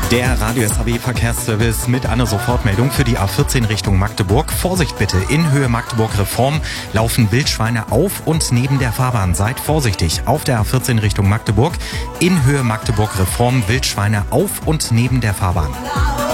Der Radio SAW Verkehrsservice mit einer Sofortmeldung für die A14 Richtung Magdeburg. Vorsicht bitte, in Höhe Magdeburg Reform laufen Wildschweine auf und neben der Fahrbahn. Seid vorsichtig, auf der A14 Richtung Magdeburg. In Höhe Magdeburg Reform Wildschweine auf und neben der Fahrbahn.